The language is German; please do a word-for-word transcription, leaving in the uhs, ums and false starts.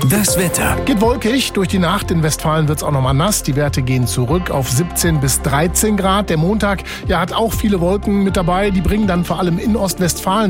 Das Wetter. Geht wolkig. Durch die Nacht in Westfalen wird es auch nochmal nass. Die Werte gehen zurück auf siebzehn bis dreizehn Grad. Der Montag ja, hat auch viele Wolken mit dabei. Die bringen dann vor allem in Ostwestfalen